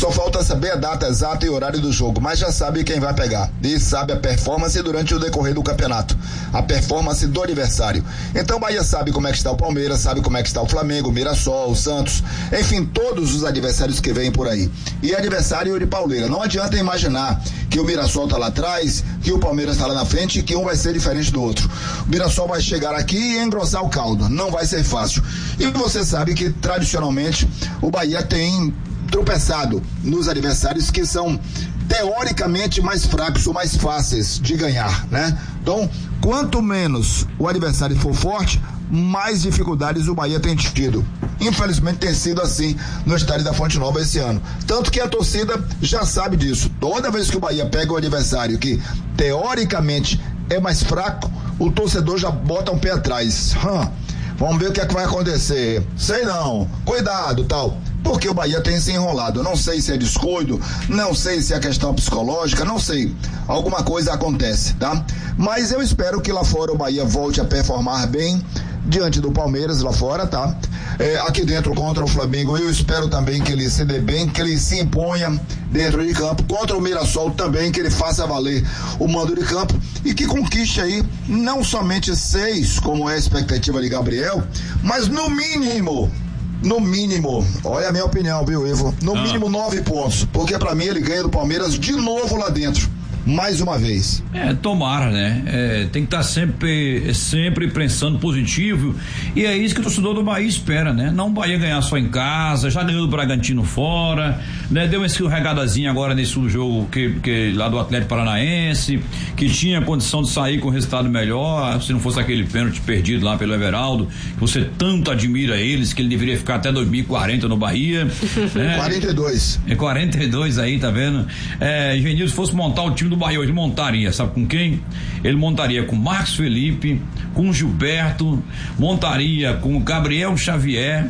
Só falta saber a data exata e horário do jogo, mas já sabe quem vai pegar. E sabe a performance durante o decorrer do campeonato. A performance do adversário. Então o Bahia sabe como é que está o Palmeiras, sabe como é que está o Flamengo, o Mirassol, o Santos, enfim, todos os adversários que vêm por aí. E adversário de pauleira. Não adianta imaginar que o Mirassol está lá atrás, que o Palmeiras está lá na frente e que um vai ser diferente do outro. O Mirassol vai chegar aqui e engrossar o caldo. Não vai ser fácil. E você sabe que tradicionalmente o Bahia tem tropeçado nos adversários que são teoricamente mais fracos ou mais fáceis de ganhar, né? Então, quanto menos o adversário for forte, mais dificuldades o Bahia tem tido. Infelizmente tem sido assim no estádio da Fonte Nova esse ano. Tanto que a torcida já sabe disso. Toda vez que o Bahia pega o adversário que teoricamente é mais fraco, o torcedor já bota um pé atrás. Vamos ver o que é que vai acontecer. Sei não, cuidado, tal. Porque o Bahia tem se enrolado. Não sei se é descuido, não sei se é questão psicológica, não sei. Alguma coisa acontece, tá? Mas eu espero que lá fora o Bahia volte a performar bem diante do Palmeiras lá fora, tá? Aqui dentro contra o Flamengo, eu espero também que ele se dê bem, que ele se imponha dentro de campo. Contra o Mirassol também, que ele faça valer o mando de campo e que conquiste aí não somente 6, como é a expectativa de Gabriel, mas no mínimo, olha a minha opinião, viu, Ivo? No mínimo 9 pontos, porque pra mim ele ganha do Palmeiras de novo lá dentro. Mais uma vez. Tomara, né? Tem que estar sempre pensando positivo, e é isso que o torcedor do Bahia espera, né? Não o Bahia ganhar só em casa, já ganhou do Bragantino fora, né? Deu uma escorregadazinha agora nesse jogo que lá do Atlético Paranaense, que tinha condição de sair com resultado melhor, se não fosse aquele pênalti perdido lá pelo Everaldo, que você tanto admira eles, que ele deveria ficar até 2040 no Bahia. Né? 42. 42 aí, tá vendo? Genilson, se fosse montar o time do Bahia hoje, montaria, sabe com quem? Ele montaria com Marcos Felipe, com Gilberto, montaria com Gabriel Xavier,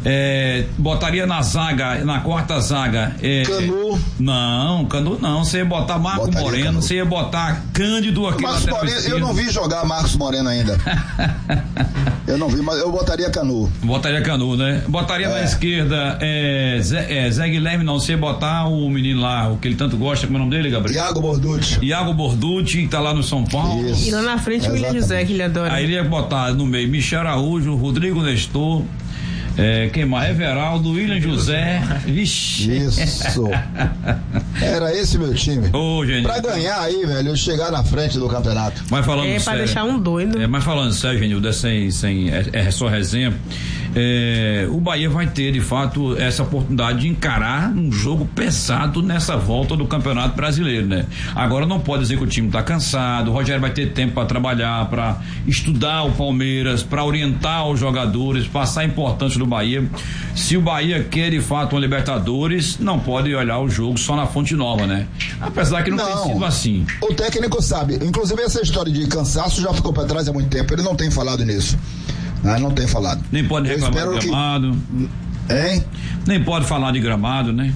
botaria na zaga, na quarta zaga. Canu. Não, Canu não, você ia botar Marcos Moreno, Canu. Você ia botar Cândido aqui. Marcos Moreno, eu não vi jogar Marcos Moreno ainda. Eu não vi, mas eu botaria Canu. Botaria Canu, né? Botaria na esquerda, Zé Guilherme não, você ia botar o menino lá, o que ele tanto gosta, como é o nome dele, Gabriel? Iago Borducci, que tá lá no São Paulo. Isso. E lá na frente o William José, que ele adora. Aí ele ia botar no meio Michel Araújo, Rodrigo Nestor, quem mais? Everaldo, William José. Vixe. Isso. Era esse meu time. Gente. Pra ganhar aí, velho, eu chegar na frente do campeonato. Mas falando pra sério, deixar um doido. Mas falando sério, Genildo, sem só resenha, o Bahia vai ter, de fato, essa oportunidade de encarar um jogo pesado nessa volta do Campeonato Brasileiro, né? Agora não pode dizer que o time tá cansado, o Rogério vai ter tempo para trabalhar, para estudar o Palmeiras, para orientar os jogadores, passar a importância do Bahia. Se o Bahia quer, de fato, uma Libertadores, não pode olhar o jogo só na Fonte Nova, né? Apesar que não tem sido assim. O técnico sabe, inclusive essa história de cansaço já ficou para trás há muito tempo, ele não tem falado nisso. Não tem falado. Nem pode reclamar de gramado. Nem pode falar de gramado, né?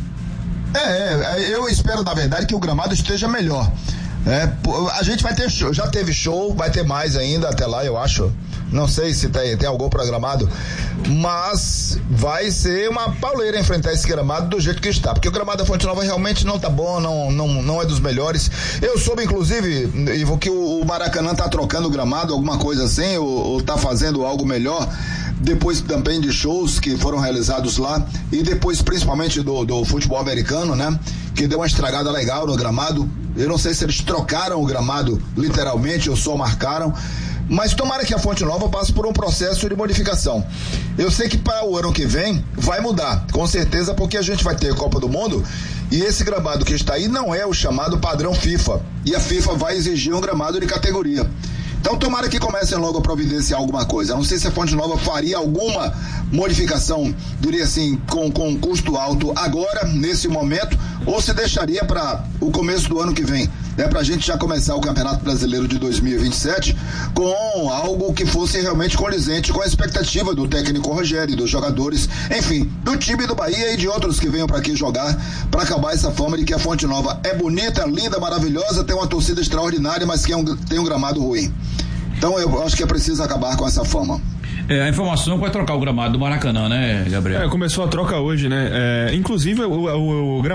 Eu espero, na verdade, que o gramado esteja melhor. A gente vai ter show, já teve show, vai ter mais ainda até lá, eu acho. Não sei se tem algum programado, mas vai ser uma pauleira enfrentar esse gramado do jeito que está, porque o gramado da Fonte Nova realmente não tá bom, não é dos melhores. Eu soube, inclusive, Ivo, que o Maracanã tá trocando o gramado, alguma coisa assim, ou tá fazendo algo melhor, depois também de shows que foram realizados lá, e depois principalmente do futebol americano, né, que deu uma estragada legal no gramado. Eu não sei se eles trocaram o gramado literalmente ou só marcaram, mas tomara que a Fonte Nova passe por um processo de modificação. Eu sei que para o ano que vem vai mudar, com certeza, porque a gente vai ter Copa do Mundo e esse gramado que está aí não é o chamado padrão FIFA, e a FIFA vai exigir um gramado de categoria. Então tomara que comecem logo a providenciar alguma coisa. Não sei se a Fonte Nova faria alguma modificação, diria assim, com custo alto agora, nesse momento, ou se deixaria para o começo do ano que vem, né, para a gente já começar o Campeonato Brasileiro de 2027 com algo que fosse realmente condizente com a expectativa do técnico Rogério, dos jogadores, enfim, do time do Bahia e de outros que venham para aqui jogar, para acabar essa fama de que a Fonte Nova é bonita, linda, maravilhosa, tem uma torcida extraordinária, mas que tem um gramado ruim. Então eu acho que é preciso acabar com essa fama. A informação vai trocar o gramado do Maracanã, né, Gabriel? Começou a troca hoje, né? Inclusive o